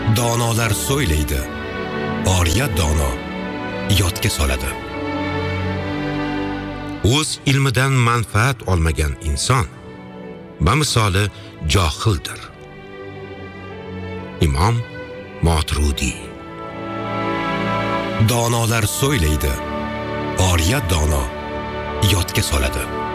Donolar so'ylaydi, oriya dono yodga soladi. O'z ilmidan manfaat olmagan inson bamisoli johildir. Imom Moturudi. Donolar so'ylaydi, oriya dono yodga soladi.